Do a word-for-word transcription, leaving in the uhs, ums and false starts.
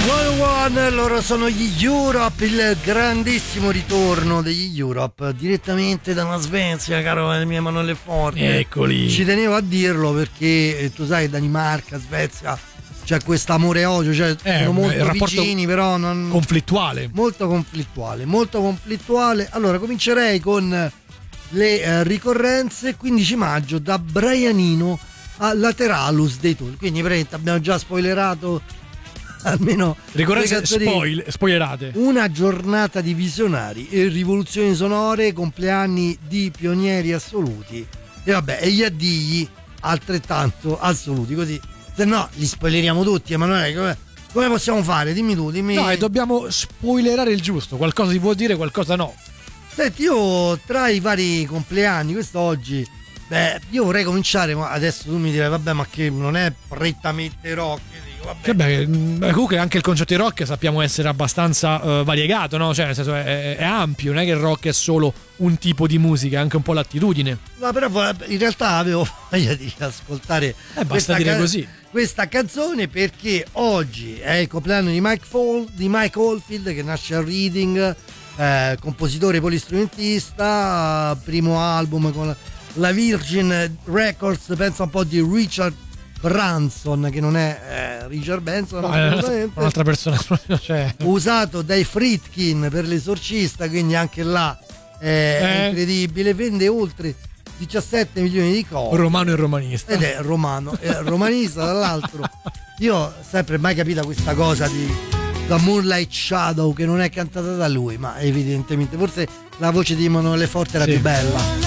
centouno, loro sono gli Europe, il grandissimo ritorno degli Europe direttamente dalla Svezia, caro il mio Emanuele Forte. Eccoli. Ci tenevo a dirlo perché eh, tu sai, Danimarca, Svezia, c'è questo amore e odio, cioè eh, sono molto vicini, però non conflittuale. Molto conflittuale, molto conflittuale. Allora, comincerei con le eh, ricorrenze. Quindici maggio da Brianino a Lateralus dei Tool. Quindi praticamente abbiamo già spoilerato almeno ricorrenze spoil, spoilerate. Una giornata di visionari e rivoluzioni sonore, compleanni di pionieri assoluti e vabbè, e gli addigli altrettanto assoluti, così se no li spoileriamo tutti. Emanuele, come, come possiamo fare? Dimmi tu, dimmi. No, e dobbiamo spoilerare il giusto, qualcosa si può dire, qualcosa no. Senti, io tra i vari compleanni quest'oggi, beh, io vorrei cominciare, ma adesso tu mi dirai vabbè, ma che non è prettamente rock, dico, vabbè. Che beh, comunque anche il concetto di rock sappiamo essere abbastanza uh, variegato, no? Cioè nel senso è, è ampio, non è che il rock è solo un tipo di musica, è anche un po' l'attitudine. No, però in realtà avevo voglia di ascoltare eh, basta dire ca- così. questa canzone perché oggi è il compleanno di Mike, Fall, di Mike Oldfield, che nasce a Reading, eh, compositore polistrumentista, primo album con la, la Virgin Records, pensa un po' di Richard Branson, che non è eh, Richard Benson, no, è un'altra persona, cioè. Usato dai Friedkin per l'esorcista, quindi anche là è eh. incredibile, vende oltre diciassette milioni di copie. Romano e romanista. Ed è romano, è romanista dall'altro. Io ho sempre mai capito questa cosa di The Moonlight Shadow, che non è cantata da lui, ma evidentemente forse la voce di Emanuele Forte era sì. più bella.